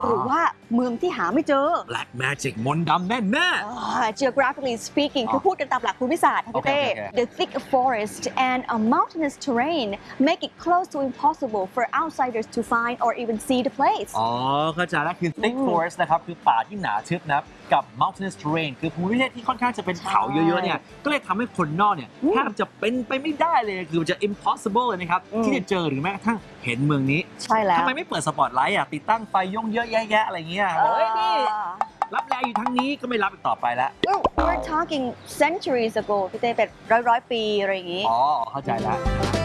หรือว่าเมืองที่หาไม่เจอ Black Magic มนต์ดำแน่ๆ Geographically speaking คือพูดกันตามหลักภูมิศาสตร์ค่ะพี่เต้ The thick forest and a mountainous terrain make it close to impossible for outsiders to find or even see the place อ๋อเข้าใจแล้วคือ thick forest นะครับคือป่าที่หนาทึบนะครับกับ mountainous terrain คือภูมิประเทศที่ค่อนข้างจะเป็นเขาเยอะๆเนี่ยก็เลยทำให้คนนอกเนี่ยแทบจะเป็นไปไม่ได้เลยคือจะ impossible เลยนะครับที่จะเจอหรือแม้กระทั่งเห็นเมืองนี้ใช่แล้วทำไมไม่เปิดสปอตไลท์ติดตั้งไฟย่งเยอะแยะๆอะไรเงี้ยเฮ้ยนี่รับแลอยู่ทั้งนี้ก็ไม่รับอีกต่อไปแล้ว We're talking centuries ago พี่เต้เป็นร้อยปีอะไรอย่างงี้อ๋อเข้าใจแล้ว